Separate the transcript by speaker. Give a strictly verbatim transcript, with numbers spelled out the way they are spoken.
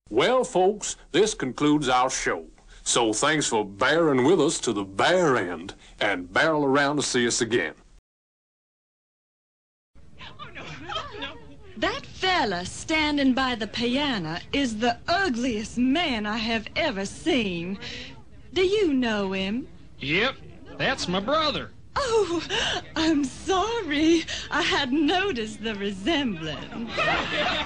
Speaker 1: Well, folks, this concludes our show. So thanks for bearing with us to the bare end, and barrel around to see us again.
Speaker 2: That fella standing by the piano is the ugliest man I have ever seen. Do you know him?
Speaker 3: Yep, that's my brother.
Speaker 2: Oh, I'm sorry. I hadn't noticed the resemblance.